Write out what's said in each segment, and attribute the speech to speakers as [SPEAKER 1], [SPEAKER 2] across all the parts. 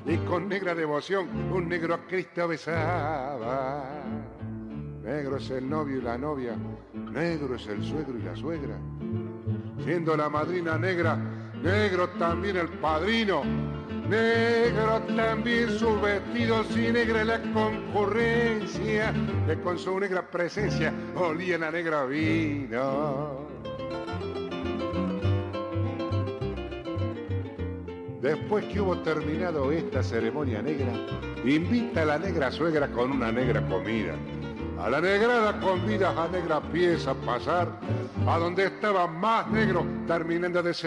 [SPEAKER 1] y con negra devoción un negro a Cristo besaba. Negro es el novio y la novia, negro es el suegro y la suegra. Siendo la madrina negra, negro también el padrino, negro también sus vestidos y negra la concurrencia, que con su negra presencia olía la negra vino. Después que hubo terminado esta ceremonia negra, invita a la negra suegra con una negra comida. A la negrada convidas a negra pieza a pasar a donde estaba más negro terminando de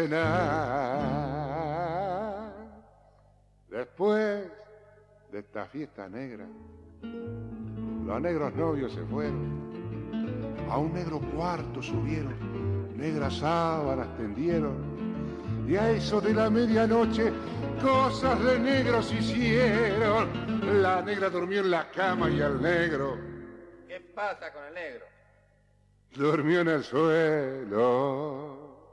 [SPEAKER 1] cenar. Después de esta fiesta negra, los negros novios se fueron, a un negro cuarto subieron, negras sábanas tendieron, y a eso de la medianoche cosas de negros hicieron. La negra durmió en la cama y el negro...
[SPEAKER 2] ¿Qué pasa con el negro?
[SPEAKER 1] Durmió en el suelo.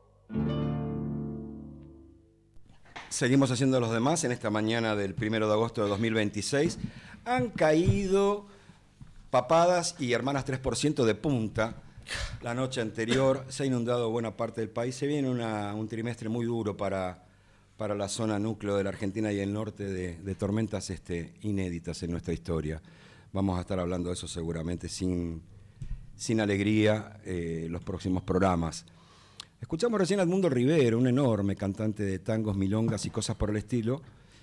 [SPEAKER 3] Seguimos haciendo los demás en esta mañana del 1 de agosto de 2026. Han caído papadas y hermanas 3% de punta. La noche anterior se ha inundado buena parte del país. Se viene un trimestre muy duro para la zona núcleo de la Argentina y el norte de tormentas inéditas en nuestra historia. Vamos a estar hablando de eso seguramente sin alegría los próximos programas. Escuchamos recién a Edmundo Rivero, un enorme cantante de tangos, milongas y cosas por el estilo,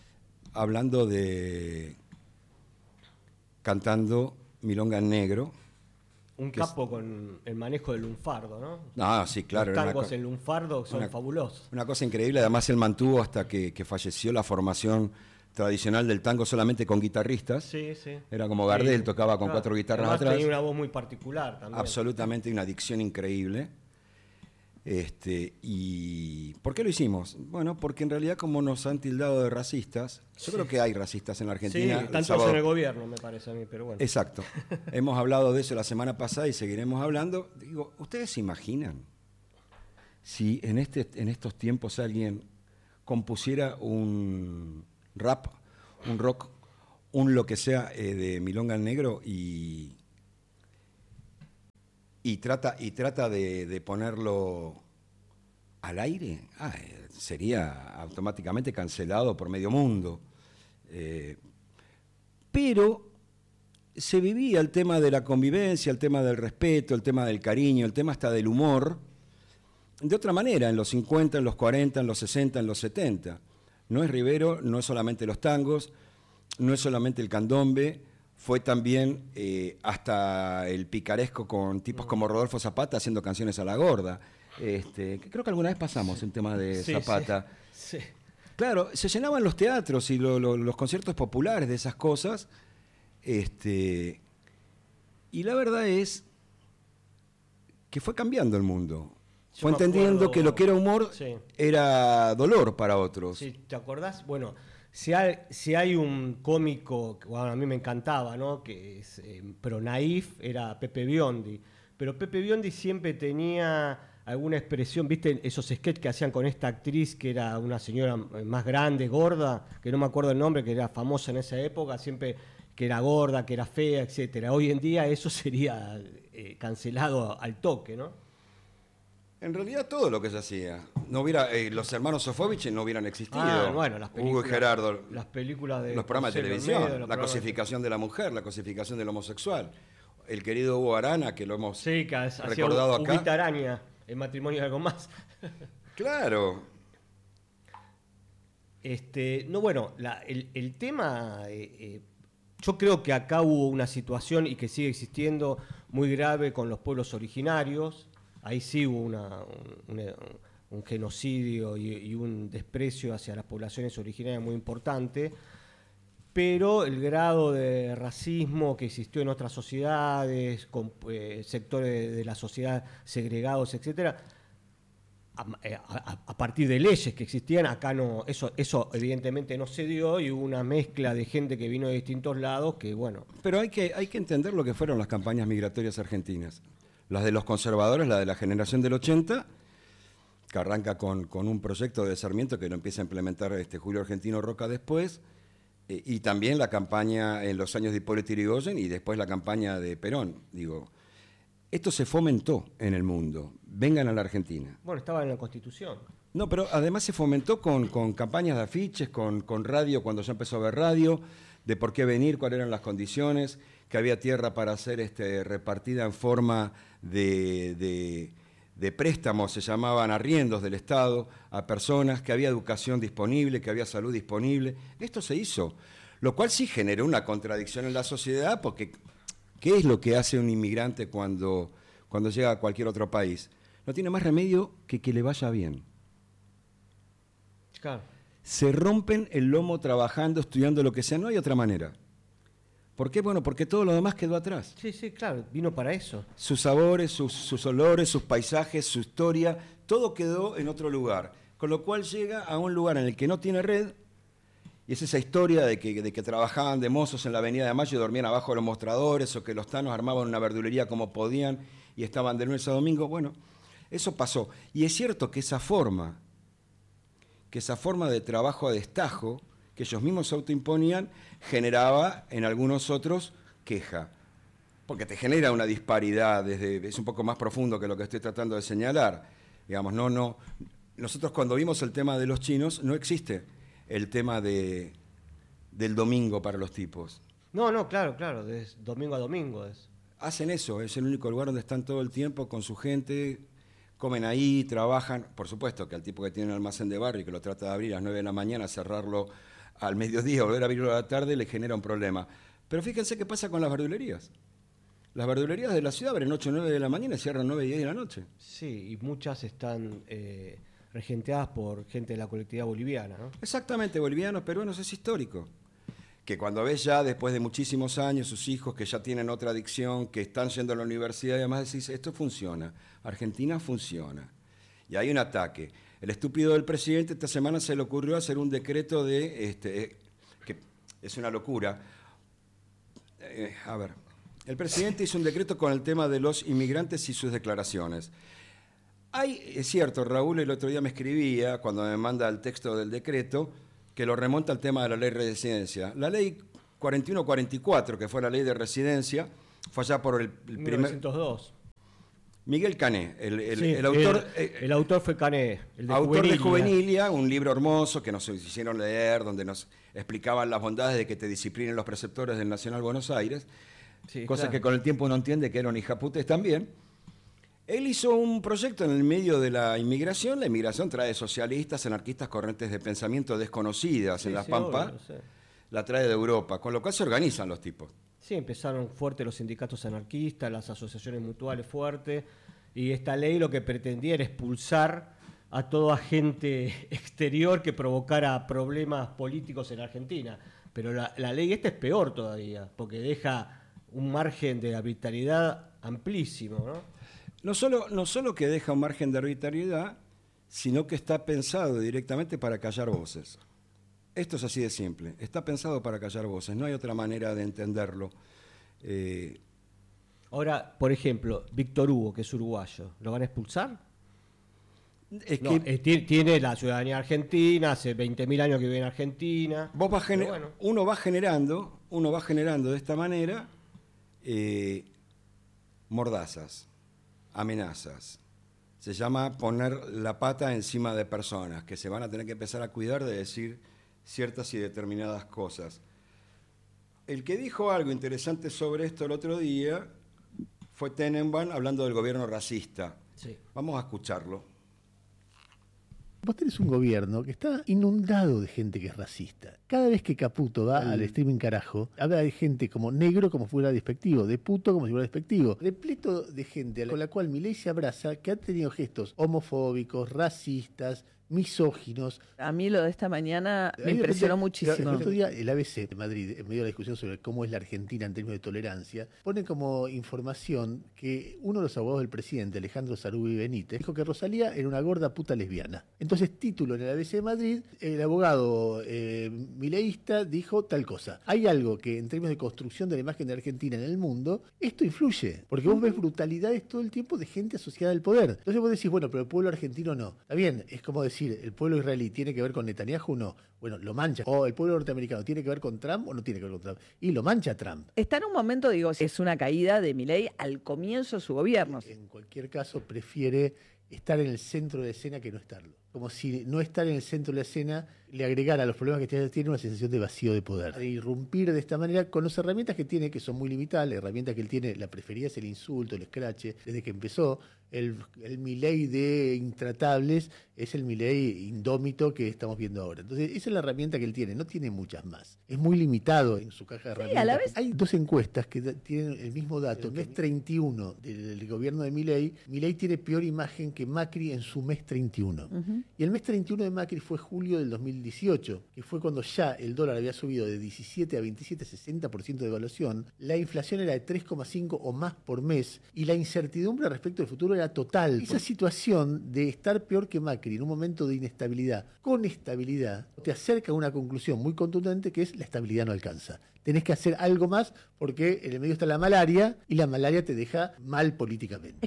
[SPEAKER 3] cantando milonga en negro.
[SPEAKER 4] Un capo con el manejo del lunfardo, ¿no?
[SPEAKER 3] Ah, sí, claro.
[SPEAKER 4] Los tangos en lunfardo son fabulosos.
[SPEAKER 3] Una cosa increíble, además él mantuvo hasta que falleció la formación tradicional del tango solamente con guitarristas.
[SPEAKER 4] Sí, sí.
[SPEAKER 3] Era como Gardel, tocaba con 4 guitarras
[SPEAKER 4] además
[SPEAKER 3] atrás.
[SPEAKER 4] Tenía una voz muy particular también.
[SPEAKER 3] Absolutamente, una dicción increíble. ¿Y por qué lo hicimos? Bueno, porque en realidad como nos han tildado de racistas, yo creo que hay racistas en la Argentina.
[SPEAKER 4] Sí, tantos en el gobierno, me parece a mí, pero bueno.
[SPEAKER 3] Exacto. Hemos hablado de eso la semana pasada y seguiremos hablando. Digo, ¿ustedes se imaginan si en estos tiempos alguien compusiera un rap, un rock, un lo que sea de milonga en negro y trata de ponerlo al aire? Sería automáticamente cancelado por medio mundo. Pero se vivía el tema de la convivencia, el tema del respeto, el tema del cariño, el tema hasta del humor, de otra manera, en los 50, en los 40, en los 60, en los 70. No es Rivero, no es solamente los tangos, no es solamente el candombe, fue también hasta el picaresco con tipos como Rodolfo Zapata haciendo canciones a la gorda. Creo que alguna vez pasamos el tema de Zapata.
[SPEAKER 4] Sí.
[SPEAKER 3] Claro, se llenaban los teatros y los conciertos populares de esas cosas. Y la verdad es que fue cambiando el mundo. Fue entendiendo que lo que era humor era dolor para otros.
[SPEAKER 4] Sí, ¿te acordás? Bueno, si hay un cómico que a mí me encantaba, ¿no? Que es pero naif, era Pepe Biondi. Pero Pepe Biondi siempre tenía alguna expresión, ¿viste? Esos sketches que hacían con esta actriz que era una señora más grande, gorda, que no me acuerdo el nombre, que era famosa en esa época, siempre que era gorda, que era fea, etcétera. Hoy en día eso sería cancelado al toque, ¿no?
[SPEAKER 3] En realidad todo lo que se hacía. No hubiera, los hermanos Sofovich no hubieran existido.
[SPEAKER 4] Bueno, las películas,
[SPEAKER 3] Hugo y Gerardo,
[SPEAKER 4] las películas de
[SPEAKER 3] los programas de televisión, la cosificación de la mujer, la cosificación del homosexual. El querido Hugo Arana, que lo hemos recordado acá.
[SPEAKER 4] Huguita Araña, el matrimonio de algo más.
[SPEAKER 3] Claro.
[SPEAKER 4] El tema, yo creo que acá hubo una situación y que sigue existiendo muy grave con los pueblos originarios. Ahí sí hubo un genocidio y un desprecio hacia las poblaciones originarias muy importante, pero el grado de racismo que existió en otras sociedades, con sectores de la sociedad segregados, etcétera, a partir de leyes que existían, acá no, eso evidentemente no se dio, y hubo una mezcla de gente que vino de distintos lados que, bueno.
[SPEAKER 3] Pero hay que entender lo que fueron las campañas migratorias argentinas. Las de los conservadores, la de la generación del 80, que arranca con un proyecto de Sarmiento que lo empieza a implementar Julio Argentino Roca después, Y también la campaña en los años de Hipólito Yrigoyen y después la campaña de Perón. Digo, esto se fomentó en el mundo. Vengan a la Argentina.
[SPEAKER 4] Bueno, estaba en la Constitución.
[SPEAKER 3] No, pero además se fomentó con campañas de afiches, con radio, cuando ya empezó a haber radio, de por qué venir, cuáles eran las condiciones, que había tierra para ser repartida en forma de préstamos, se llamaban arriendos del Estado, a personas, que había educación disponible, que había salud disponible. Esto se hizo, lo cual sí generó una contradicción en la sociedad, porque ¿qué es lo que hace un inmigrante cuando llega a cualquier otro país? No tiene más remedio que le vaya bien.
[SPEAKER 4] Claro.
[SPEAKER 3] Se rompen el lomo trabajando, estudiando, lo que sea, no hay otra manera. ¿Por qué? Bueno, porque todo lo demás quedó atrás.
[SPEAKER 4] Sí, claro, vino para eso.
[SPEAKER 3] Sus sabores, sus olores, sus paisajes, su historia, todo quedó en otro lugar. Con lo cual llega a un lugar en el que no tiene red, y es esa historia de que trabajaban de mozos en la Avenida de Mayo y dormían abajo de los mostradores, o que los tanos armaban una verdulería como podían y estaban de lunes a domingo. Bueno, eso pasó. Y es cierto que esa forma de trabajo a destajo, que ellos mismos se autoimponían, generaba en algunos otros queja. Porque te genera una disparidad, es un poco más profundo que lo que estoy tratando de señalar. Digamos, no. Nosotros cuando vimos el tema de los chinos, no existe el tema del domingo para los tipos.
[SPEAKER 4] No, claro, de domingo a domingo es.
[SPEAKER 3] Hacen eso, es el único lugar donde están todo el tiempo con su gente, comen ahí, trabajan. Por supuesto que al tipo que tiene un almacén de barrio y que lo trata de abrir a las 9 de la mañana, cerrarlo al mediodía, volver a abrirlo a la tarde, le genera un problema. Pero fíjense qué pasa con las verdulerías. Las verdulerías de la ciudad abren 8 o 9 de la mañana y cierran 9 y 10 de la noche.
[SPEAKER 4] Sí, y muchas están regenteadas por gente de la colectividad boliviana, ¿no?
[SPEAKER 3] Exactamente, bolivianos, peruanos, es histórico. Que cuando ves ya después de muchísimos años sus hijos que ya tienen otra adicción, que están yendo a la universidad y además decís, esto funciona, Argentina funciona. Y hay un ataque. El estúpido del presidente esta semana se le ocurrió hacer un decreto que es una locura. El presidente hizo un decreto con el tema de los inmigrantes y sus declaraciones. Es cierto, Raúl el otro día me escribía, cuando me manda el texto del decreto, que lo remonta al tema de la ley de residencia. La ley 4144, que fue la ley de residencia, fue allá por el primer...
[SPEAKER 4] 1902.
[SPEAKER 3] Miguel Cané,
[SPEAKER 4] el autor. El autor fue Cané, el de
[SPEAKER 3] autor
[SPEAKER 4] Juvenilia.
[SPEAKER 3] de Juvenilia, un libro hermoso que nos hicieron leer, donde nos explicaban las bondades de que te disciplinen los preceptores del Nacional Buenos Aires,
[SPEAKER 4] Sí,
[SPEAKER 3] cosa
[SPEAKER 4] claro.
[SPEAKER 3] que con el tiempo uno entiende que eran hijaputes también. Él hizo un proyecto en el medio de la inmigración. La inmigración trae socialistas, anarquistas, corrientes de pensamiento desconocidas en La Pampa.
[SPEAKER 4] Obvio, sí.
[SPEAKER 3] La trae de Europa, con lo cual se organizan los tipos.
[SPEAKER 4] Sí, empezaron fuertes los sindicatos anarquistas, las asociaciones mutuales fuertes, y esta ley lo que pretendía era expulsar a todo agente exterior que provocara problemas políticos en Argentina. Pero la ley esta es peor todavía, porque deja un margen de arbitrariedad amplísimo, ¿no?
[SPEAKER 3] No solo que deja un margen de arbitrariedad, sino que está pensado directamente para callar voces. Esto es así de simple, está pensado para callar voces, no hay otra manera de entenderlo.
[SPEAKER 4] Ahora, por ejemplo, Víctor Hugo, que es uruguayo, ¿lo van a expulsar?
[SPEAKER 3] Es
[SPEAKER 4] No,
[SPEAKER 3] que
[SPEAKER 4] tiene la ciudadanía argentina, hace 20.000 años que vive en Argentina. Pero bueno.
[SPEAKER 3] uno va generando de esta manera mordazas, amenazas. Se llama poner la pata encima de personas que se van a tener que empezar a cuidar de decir ciertas y determinadas cosas. El que dijo algo interesante sobre esto el otro día fue Tenenbaum hablando del gobierno racista.
[SPEAKER 4] Sí.
[SPEAKER 3] Vamos a escucharlo.
[SPEAKER 5] Vos tenés un gobierno que está inundado de gente que es racista. Cada vez que Caputo va al streaming carajo, habla de gente como negro como si fuera despectivo, de puto como si fuera despectivo, repleto de gente con la cual Milei se abraza, que ha tenido gestos homofóbicos, racistas, misóginos.
[SPEAKER 6] A mí lo de esta mañana me
[SPEAKER 5] Ahí
[SPEAKER 6] impresionó
[SPEAKER 5] el
[SPEAKER 6] muchísimo.
[SPEAKER 5] otro día el ABC de Madrid, en medio de la discusión sobre cómo es la Argentina en términos de tolerancia, pone como información que uno de los abogados del presidente, Alejandro Sarubi Benítez, dijo que Rosalía era una gorda puta lesbiana. Entonces, título en el ABC de Madrid, el abogado mileísta dijo tal cosa. Hay algo que en términos de construcción de la imagen de Argentina en el mundo, esto influye, porque vos ves brutalidades todo el tiempo de gente asociada al poder. Entonces vos decís, bueno, pero el pueblo argentino no. Está bien, es como decir, ¿el pueblo israelí tiene que ver con Netanyahu o no? Bueno, lo mancha. O el pueblo norteamericano, ¿tiene que ver con Trump o no tiene que ver con Trump? Y lo mancha Trump.
[SPEAKER 6] Está en un momento, digo, es una caída de Milei al comienzo de su gobierno.
[SPEAKER 5] En cualquier caso, prefiere estar en el centro de la escena que no estarlo. Como si no estar en el centro de la escena le agregara a los problemas que tiene una sensación de vacío de poder. De irrumpir de esta manera con las herramientas que tiene, que son muy limitadas. La herramienta que él tiene, la preferida es el insulto, el escrache. Desde que empezó, el Milei de intratables es el Milei indómito que estamos viendo ahora. Entonces, esa es la herramienta que él tiene. No tiene muchas más. Es muy limitado en su caja de herramientas.
[SPEAKER 6] A la vez.
[SPEAKER 5] Hay dos encuestas que tienen el mismo dato. El mes 31 del gobierno de Milei, Milei tiene peor imagen que Macri en su mes 31. Y el mes 31 de Macri fue julio del 2018, que fue cuando ya el dólar había subido de 17 a 27, 60% de evaluación. La inflación era de 3,5 o más por mes y la incertidumbre respecto al futuro era total. Esa situación de estar peor que Macri en un momento de inestabilidad con estabilidad te acerca a una conclusión muy contundente, que es la estabilidad no alcanza. Tenés que hacer algo más porque en el medio está la malaria y la malaria te deja mal políticamente.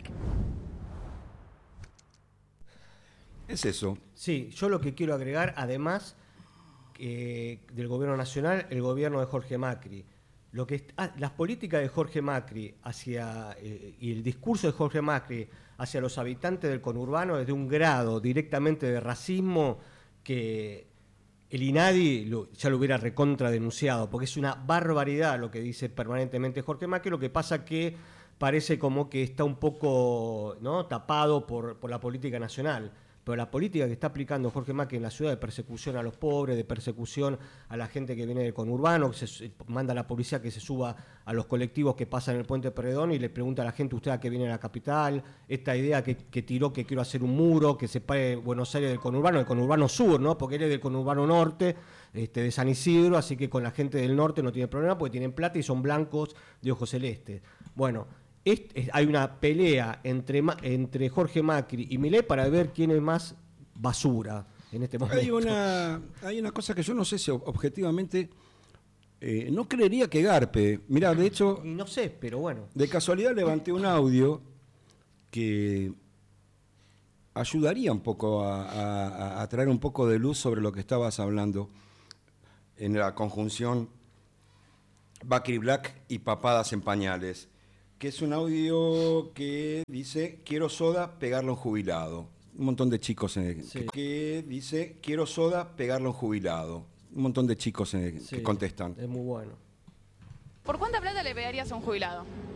[SPEAKER 3] Es eso.
[SPEAKER 4] Sí, yo lo que quiero agregar, además del gobierno nacional, el gobierno de Jorge Macri. Las políticas de Jorge Macri y el discurso de Jorge Macri hacia los habitantes del conurbano es de un grado directamente de racismo que el INADI ya lo hubiera recontra denunciado, porque es una barbaridad lo que dice permanentemente Jorge Macri. Lo que pasa que parece como que está un poco, ¿no?, tapado por la política nacional. Pero la política que está aplicando Jorge Macri en la ciudad de persecución a los pobres, de persecución a la gente que viene del conurbano, que manda a la policía que se suba a los colectivos que pasan el puente Perredón y le pregunta a la gente, ¿usted a qué viene a la capital? Esta idea que tiró, que quiero hacer un muro, que separe Buenos Aires del conurbano sur, ¿no? Porque él es del conurbano norte, de San Isidro, así que con la gente del norte no tiene problema porque tienen plata y son blancos de ojos celestes. Bueno, hay una pelea entre Jorge Macri y Milei para ver quién es más basura en este momento.
[SPEAKER 3] Hay una cosa que yo no sé si objetivamente no creería que garpe. Mirá, de hecho,
[SPEAKER 4] y no sé, pero bueno.
[SPEAKER 3] De casualidad levanté un audio que ayudaría un poco a traer un poco de luz sobre lo que estabas hablando en la conjunción Macri Black y papadas en pañales, que es un audio que dice, quiero soda, pegarle a un jubilado. Un montón de chicos que dice, quiero soda, pegarle a un jubilado. Un montón de chicos que contestan.
[SPEAKER 4] Es muy bueno.
[SPEAKER 7] ¿Por cuánta plata le pegarías a un jubilado?